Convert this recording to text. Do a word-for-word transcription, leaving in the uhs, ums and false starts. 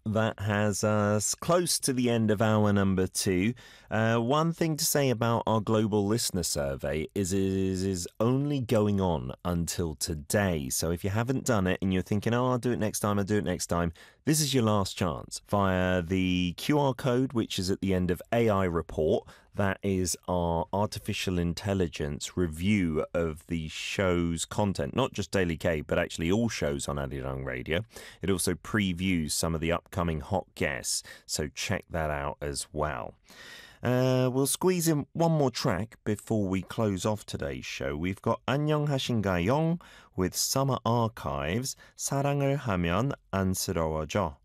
That has us close to the end of hour number two. Uh, one thing to say about our global listener survey is it is only going on until today. So if you haven't done it and you're thinking, oh, I'll do it next time, I'll do it next time, this is your last chance. Via the Q R code, which is at the end of A I Report, that is our artificial intelligence review of the show's content, not just Daily K, but actually all shows on Arirang Radio. It also previews some of the upcoming hot guests, so check that out as well. Uh, we'll squeeze in one more track before we close off today's show. We've got 안녕하신가요 with Summer Archives, 사랑을 하면 안쓰러워져.